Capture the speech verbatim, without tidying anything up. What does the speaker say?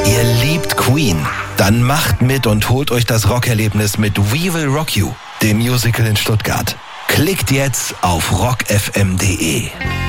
Ihr liebt Queen? Dann macht mit und holt euch das Rockerlebnis mit We Will Rock You, dem Musical in Stuttgart. Klickt jetzt auf rock f m punkt d e.